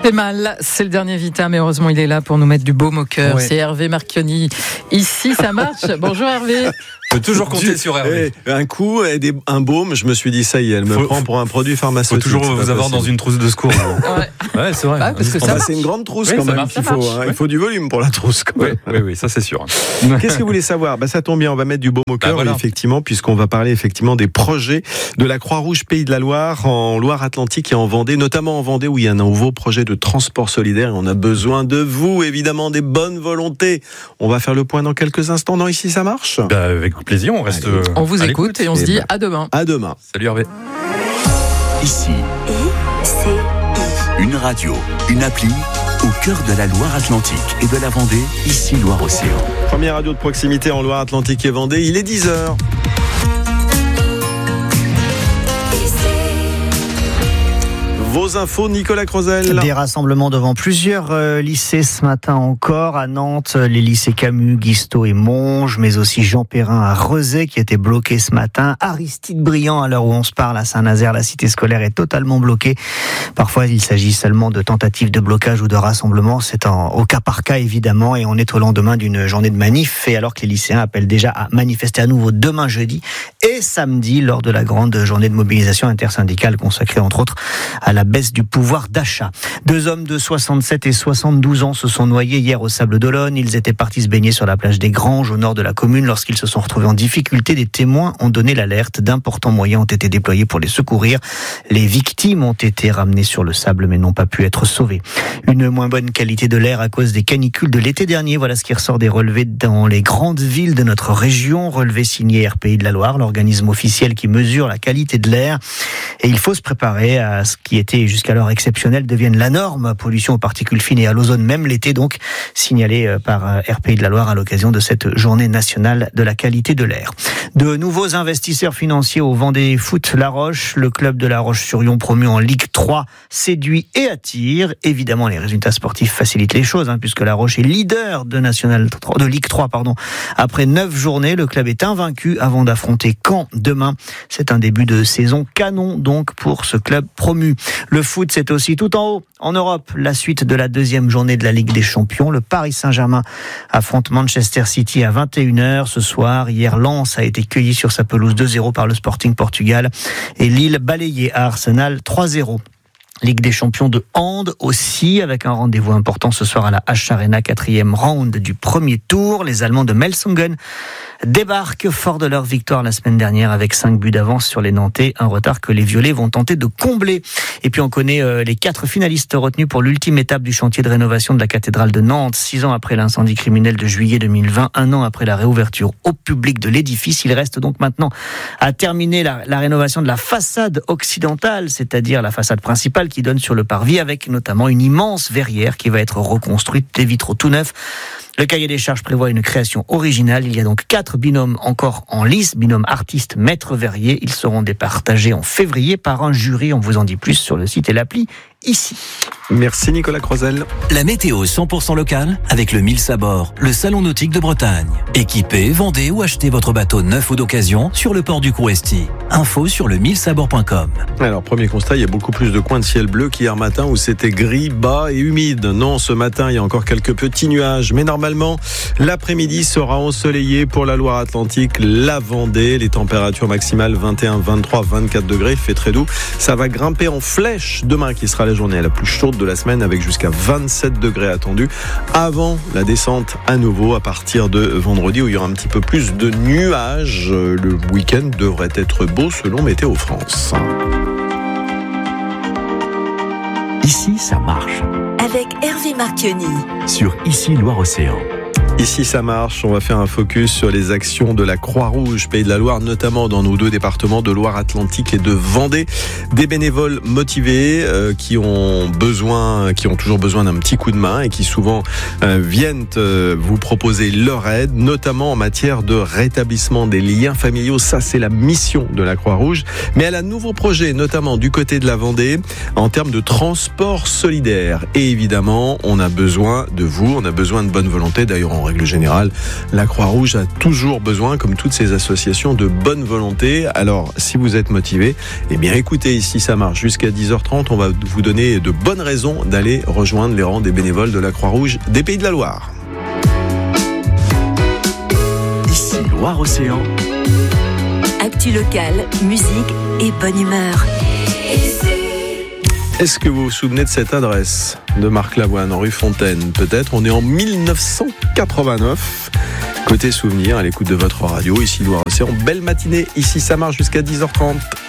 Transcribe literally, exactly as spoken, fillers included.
C'est mal, c'est le dernier Vita, mais heureusement il est là pour nous mettre du baume au cœur. Ouais. C'est Hervé Marchionni. Ici, ça marche. Bonjour Hervé. On peut toujours compter du, sur Hervé. Eh, un coup, et des, un baume, je me suis dit ça y est, elle me faut, prend pour un produit pharmaceutique. Il faut toujours vous avoir possible. Dans une trousse de secours. ouais. ouais, c'est vrai. Ah, parce que ça bah, c'est une grande trousse oui, quand même marche, qu'il faut. Hein. Ouais. Il faut du volume pour la trousse. Quand même. Oui, oui, oui, ça c'est sûr. Qu'est-ce que vous voulez savoir? Bah, ça tombe bien, on va mettre du baume au cœur, bah, voilà. effectivement, puisqu'on va parler effectivement des projets de la Croix-Rouge Pays de la Loire, en Loire-Atlantique et en Vendée, notamment en Vendée où il y a un nouveau projet de transport solidaire et on a besoin de vous, évidemment, des bonnes volontés. On va faire le point dans quelques instants. Non, ici ça marche? Bah, avec plaisir, on reste. Allez. On vous écoute et on et se dit bah, à demain. À demain. Salut Hervé. Ici, I C I. Une radio, une appli au cœur de la Loire-Atlantique et de la Vendée, ici Loire-Océan. Première radio de proximité en Loire-Atlantique et Vendée, il est dix heures. Vos infos, Nicolas Crozel. Des rassemblements devant plusieurs euh, lycées ce matin encore. À Nantes, les lycées Camus, Guisteau et Monge, mais aussi Jean Perrin à Rezé qui était bloqué ce matin. Aristide Briand, à l'heure où on se parle, à Saint-Nazaire, la cité scolaire est totalement bloquée. Parfois, il s'agit seulement de tentatives de blocage ou de rassemblement. C'est en, au cas par cas, évidemment, et on est au lendemain d'une journée de manif. Et alors que les lycéens appellent déjà à manifester à nouveau demain jeudi et samedi lors de la grande journée de mobilisation intersyndicale consacrée, entre autres, à la baisse du pouvoir d'achat. Deux hommes de soixante-sept et soixante-douze ans se sont noyés hier au Sable d'Olonne. Ils étaient partis se baigner sur la plage des Granges, au nord de la commune. Lorsqu'ils se sont retrouvés en difficulté, des témoins ont donné l'alerte. D'importants moyens ont été déployés pour les secourir. Les victimes ont été ramenées sur le sable, mais n'ont pas pu être sauvées. Une moins bonne qualité de l'air à cause des canicules de l'été dernier. Voilà ce qui ressort des relevés dans les grandes villes de notre région. Relevés signés R P I de la Loire, l'organisme officiel qui mesure la qualité de l'air. Et il faut se préparer à ce qui était jusqu'à l'heure exceptionnelle devienne la norme. Pollution aux particules fines et à l'ozone, même l'été, donc, signalé par R P I de la Loire à l'occasion de cette journée nationale de la qualité de l'air. De nouveaux investisseurs financiers au Vendée Foot La Roche. Le club de La Roche-sur-Yon, promu en Ligue trois, séduit et attire. Évidemment, les résultats sportifs facilitent les choses, hein, puisque La Roche est leader de National trois, de Ligue trois, pardon. Après neuf journées, le club est invaincu avant d'affronter Caen demain. C'est un début de saison canon, donc, pour ce club promu. Le foot, c'est aussi tout en haut. En Europe, la suite de la deuxième journée de la Ligue des Champions. Le Paris Saint-Germain affronte Manchester City à vingt et une heures ce soir. Hier, Lens a été cueilli sur sa pelouse deux zéro par le Sporting Portugal. Et Lille balayé à Arsenal trois zéro. Ligue des champions de hand aussi, avec un rendez-vous important ce soir à la H-Arena, quatrième round du premier tour. Les Allemands de Melsungen débarquent fort de leur victoire la semaine dernière avec cinq buts d'avance sur les Nantais, un retard que les Violets vont tenter de combler. Et puis on connaît euh, les quatre finalistes retenus pour l'ultime étape du chantier de rénovation de la cathédrale de Nantes. Six ans après l'incendie criminel de juillet deux mille vingt, un an après la réouverture au public de l'édifice, il reste donc maintenant à terminer la, la rénovation de la façade occidentale, c'est-à-dire la façade principale qui donne sur le parvis, avec notamment une immense verrière qui va être reconstruite, des vitraux tout neufs. Le cahier des charges prévoit une création originale. Il y a donc quatre binômes encore en lice, binômes artistes maître verrier. Ils seront départagés en février par un jury. On vous en dit plus sur le site et l'appli ici. Merci Nicolas Crozel. La météo cent pour cent locale avec le Mille Sabord, le salon nautique de Bretagne. Équipez, vendez ou achetez votre bateau neuf ou d'occasion sur le port du Crouesti. Info sur le mille sabord point com. Alors, premier constat, il y a beaucoup plus de coins de ciel bleu qu'hier matin où c'était gris, bas et humide. Non, ce matin, il y a encore quelques petits nuages. Mais normalement, l'après-midi sera ensoleillé pour la Loire-Atlantique, la Vendée. Les températures maximales vingt et un, vingt-trois, vingt-quatre degrés. Il fait très doux. Ça va grimper en flèche demain qui sera la journée la plus chaude de la semaine avec jusqu'à vingt-sept degrés attendus avant la descente à nouveau à partir de vendredi où il y aura un petit peu plus de nuages. Le week-end devrait être beau selon Météo France. Ici, ça marche. Avec Hervé Marchionni. Sur Ici Loire-Océan. Ici ça marche, on va faire un focus sur les actions de la Croix-Rouge Pays de la Loire, notamment dans nos deux départements de Loire-Atlantique et de Vendée. Des bénévoles motivés euh, qui ont besoin, qui ont toujours besoin d'un petit coup de main et qui souvent euh, viennent euh, vous proposer leur aide, notamment en matière de rétablissement des liens familiaux. Ça, c'est la mission de la Croix-Rouge. Mais elle a de nouveaux projets, notamment du côté de la Vendée, en termes de transport solidaire. Et évidemment, on a besoin de vous, on a besoin de bonne volonté. D'ailleurs, on règle générale, la Croix-Rouge a toujours besoin, comme toutes ces associations, de bonne volonté. Alors, si vous êtes motivé, eh bien écoutez, ici ça marche. Jusqu'à dix heures trente, on va vous donner de bonnes raisons d'aller rejoindre les rangs des bénévoles de la Croix-Rouge des Pays de la Loire. Ici Loire-Océan. Actu locale, musique et bonne humeur. Est-ce que vous vous souvenez de cette adresse de Marc Lavoine, en rue Fontaine? Peut-être, on est en mille neuf cent quatre-vingt-neuf. Côté souvenir, à l'écoute de votre radio, ici Loire-Océan. Belle matinée, ici ça marche jusqu'à dix heures trente.